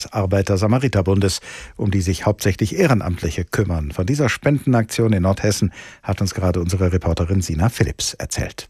Arbeiter-Samariter-Bundes, um die sich hauptsächlich Ehrenamtliche kümmern. Von dieser Spendenaktion in Nordhessen hat uns gerade unsere Reporterin Sina Philipps erzählt.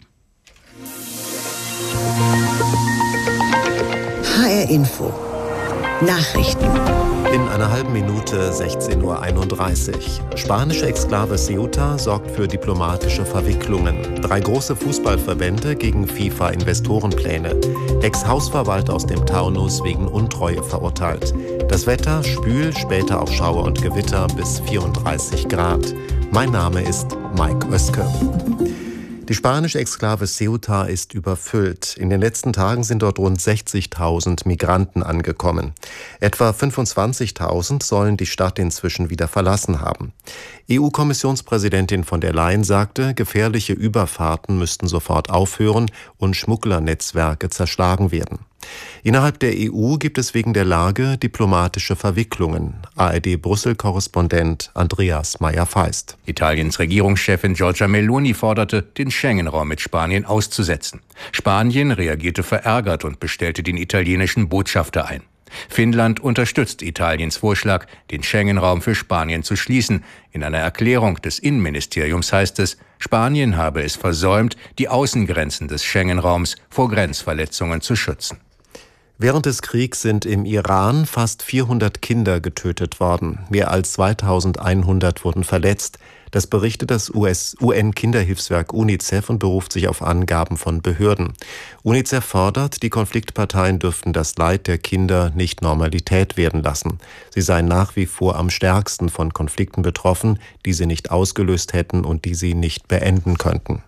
HR Info. Nachrichten. In einer halben Minute 16:31 Uhr. Spanische Exklave Ceuta sorgt für diplomatische Verwicklungen. 3 große Fußballverbände gegen FIFA-Investorenpläne. Ex-Hausverwalter aus dem Taunus wegen Untreue verurteilt. Das Wetter schwül, später auch Schauer und Gewitter bis 34 Grad. Mein Name ist Mike Oeske. Die spanische Exklave Ceuta ist überfüllt. In den letzten Tagen sind dort rund 60.000 Migranten angekommen. Etwa 25.000 sollen die Stadt inzwischen wieder verlassen haben. EU-Kommissionspräsidentin von der Leyen sagte, gefährliche Überfahrten müssten sofort aufhören und Schmugglernetzwerke zerschlagen werden. Innerhalb der EU gibt es wegen der Lage diplomatische Verwicklungen. ARD-Brüssel-Korrespondent Andreas Meyer-Feist. Italiens Regierungschefin Giorgia Meloni forderte, den Schengen-Raum mit Spanien auszusetzen. Spanien reagierte verärgert und bestellte den italienischen Botschafter ein. Finnland unterstützt Italiens Vorschlag, den Schengen-Raum für Spanien zu schließen. In einer Erklärung des Innenministeriums heißt es, Spanien habe es versäumt, die Außengrenzen des Schengen-Raums vor Grenzverletzungen zu schützen. Während des Kriegs sind im Iran fast 400 Kinder getötet worden. Mehr als 2100 wurden verletzt. Das berichtet das UN-Kinderhilfswerk UNICEF und beruft sich auf Angaben von Behörden. UNICEF fordert, die Konfliktparteien dürften das Leid der Kinder nicht Normalität werden lassen. Sie seien nach wie vor am stärksten von Konflikten betroffen, die sie nicht ausgelöst hätten und die sie nicht beenden könnten.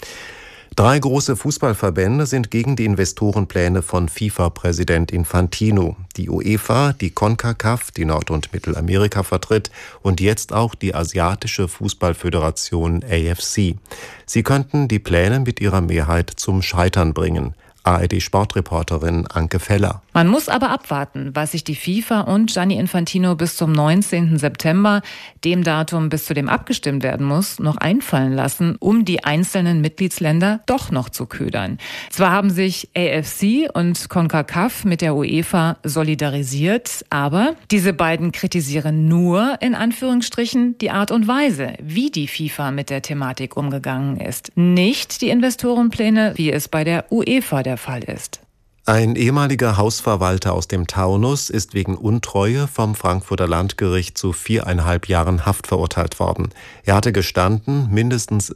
3 große Fußballverbände sind gegen die Investorenpläne von FIFA-Präsident Infantino. Die UEFA, die CONCACAF, die Nord- und Mittelamerika vertritt und jetzt auch die asiatische Fußballföderation AFC. Sie könnten die Pläne mit ihrer Mehrheit zum Scheitern bringen. ARD-Sportreporterin Anke Feller. Man muss aber abwarten, was sich die FIFA und Gianni Infantino bis zum 19. September, dem Datum, bis zu dem abgestimmt werden muss, noch einfallen lassen, um die einzelnen Mitgliedsländer doch noch zu ködern. Zwar haben sich AFC und CONCACAF mit der UEFA solidarisiert, aber diese beiden kritisieren nur, in Anführungsstrichen, die Art und Weise, wie die FIFA mit der Thematik umgegangen ist. Nicht die Investorenpläne, wie es bei der UEFA der Fall ist. Ein ehemaliger Hausverwalter aus dem Taunus ist wegen Untreue vom Frankfurter Landgericht zu 4,5 Jahren Haft verurteilt worden. Er hatte gestanden, mindestens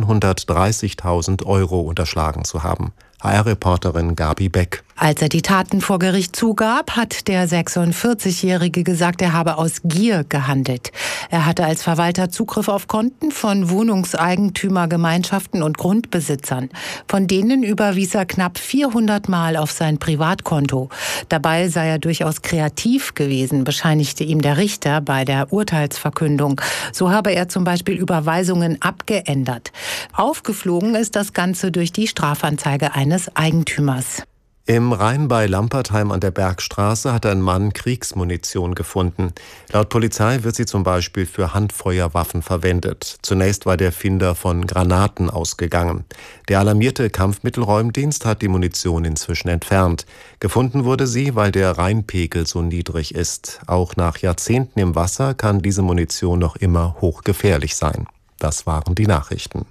730.000 Euro unterschlagen zu haben. HR-Reporterin Gabi Beck. Als er die Taten vor Gericht zugab, hat der 46-Jährige gesagt, er habe aus Gier gehandelt. Er hatte als Verwalter Zugriff auf Konten von Wohnungseigentümergemeinschaften und Grundbesitzern. Von denen überwies er knapp 400 Mal auf sein Privatkonto. Dabei sei er durchaus kreativ gewesen, bescheinigte ihm der Richter bei der Urteilsverkündung. So habe er zum Beispiel Überweisungen abgeändert. Aufgeflogen ist das Ganze durch die Strafanzeige eines Eigentümers. Im Rhein bei Lampertheim an der Bergstraße hat ein Mann Kriegsmunition gefunden. Laut Polizei wird sie zum Beispiel für Handfeuerwaffen verwendet. Zunächst war der Finder von Granaten ausgegangen. Der alarmierte Kampfmittelräumdienst hat die Munition inzwischen entfernt. Gefunden wurde sie, weil der Rheinpegel so niedrig ist. Auch nach Jahrzehnten im Wasser kann diese Munition noch immer hochgefährlich sein. Das waren die Nachrichten.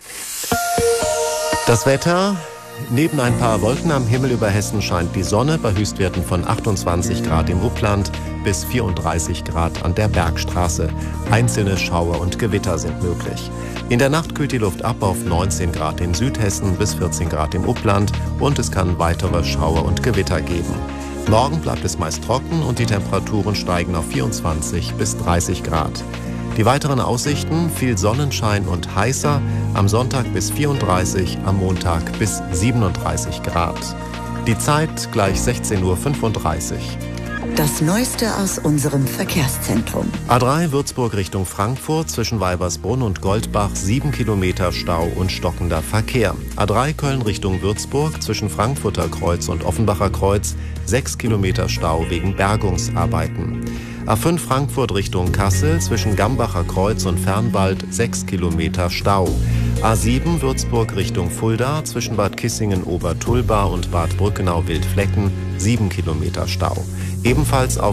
Das Wetter. Neben ein paar Wolken am Himmel über Hessen scheint die Sonne bei Höchstwerten von 28 Grad im Upland bis 34 Grad an der Bergstraße. Einzelne Schauer und Gewitter sind möglich. In der Nacht kühlt die Luft ab auf 19 Grad in Südhessen bis 14 Grad im Upland und es kann weitere Schauer und Gewitter geben. Morgen bleibt es meist trocken und die Temperaturen steigen auf 24 bis 30 Grad. Die weiteren Aussichten: viel Sonnenschein und heißer, am Sonntag bis 34, am Montag bis 37 Grad. Die Zeit gleich 16:35 Uhr. Das Neueste aus unserem Verkehrszentrum. A3 Würzburg Richtung Frankfurt zwischen Weibersbrunn und Goldbach 7 Kilometer Stau und stockender Verkehr. A3 Köln Richtung Würzburg zwischen Frankfurter Kreuz und Offenbacher Kreuz 6 Kilometer Stau wegen Bergungsarbeiten. A5 Frankfurt Richtung Kassel zwischen Gambacher Kreuz und Fernwald 6 Kilometer Stau. A7 Würzburg Richtung Fulda zwischen Bad Kissingen-Obertulba und Bad Brückenau-Wildflecken 7 Kilometer Stau. Ebenfalls auf